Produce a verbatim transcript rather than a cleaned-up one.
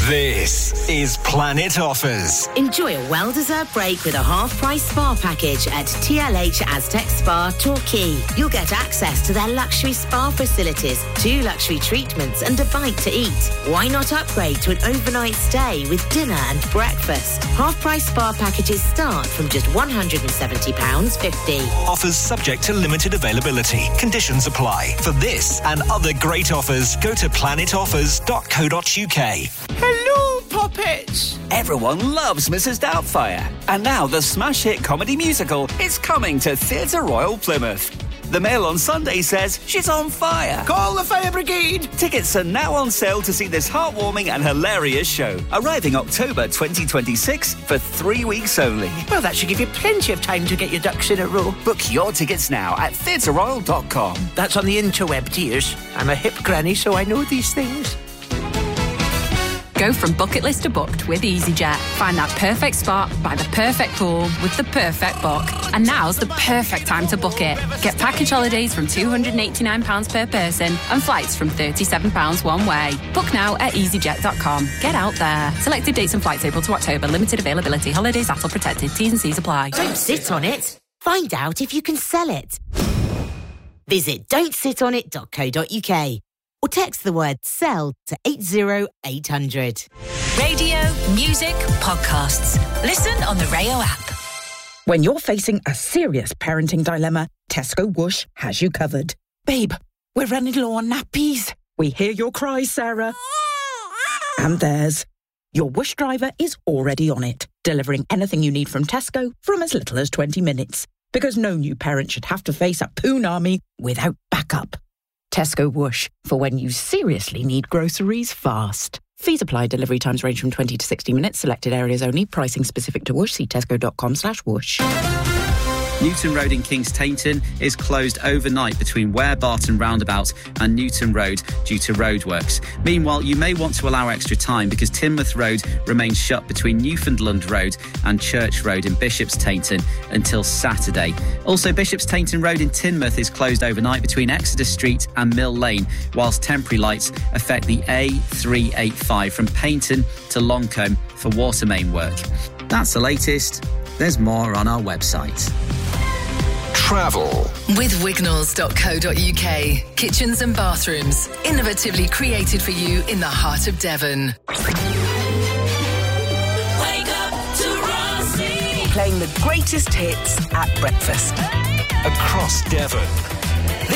This is Planet Offers. Enjoy a well-deserved break with a half-price spa package at T L H Aztec Spa, Torquay. You'll get access to their luxury spa facilities, two luxury treatments and a bite to eat. Why not upgrade to an overnight stay with dinner and breakfast? Half-price spa packages start from just one hundred seventy pounds fifty. Offers subject to limited availability. Conditions apply. For this and other great offers, go to planet offers dot co dot uk. Hello, puppets! Everyone loves Missus Doubtfire. And now the smash hit comedy musical is coming to Theatre Royal Plymouth. The Mail on Sunday says she's on fire. Call the fire brigade! Tickets are now on sale to see this heartwarming and hilarious show. Arriving October twenty twenty-six for three weeks only. Well, that should give you plenty of time to get your ducks in a row. Book your tickets now at theatre royal dot com. That's on the interweb, dears. I'm a hip granny, so I know these things. Go from bucket list to booked with EasyJet. Find that perfect spot by the perfect pool with the perfect book. And now's the perfect time to book it. Get package holidays from two hundred eighty-nine pounds per person and flights from thirty-seven pounds one way. Book now at easy jet dot com. Get out there. Selected dates and flights April to October. Limited availability. Holidays A T L protected. T's and C's apply. Don't sit on it. Find out if you can sell it. Visit don't sit on it dot co dot uk. Or text the word SELL to eight zero eight hundred. Radio, music, podcasts. Listen on the Rayo app. When you're facing a serious parenting dilemma, Tesco Whoosh has you covered. Babe, we're running low on nappies. We hear your cries, Sarah. And theirs. Your Whoosh driver is already on it, delivering anything you need from Tesco from as little as twenty minutes. Because no new parent should have to face a poon army without backup. Tesco Whoosh, for when you seriously need groceries fast. Fees apply. Delivery times range from twenty to sixty minutes. Selected areas only. Pricing specific to Whoosh. See tesco dot com slash whoosh. Newton Road in Kings Tainton is closed overnight between Ware Barton Roundabout and Newton Road due to roadworks. Meanwhile, you may want to allow extra time because Teignmouth Road remains shut between Newfoundland Road and Church Road in Bishop's Tainton until Saturday. Also, Bishop's Tainton Road in Teignmouth is closed overnight between Exeter Street and Mill Lane, whilst temporary lights affect the A three eighty-five from Paynton to Longcombe for water main work. That's the latest. There's more on our website. Travel with wignalls dot co dot uk. Kitchens and bathrooms, innovatively created for you in the heart of Devon. Wake up to Rossi. Playing the greatest hits at breakfast. across Devon.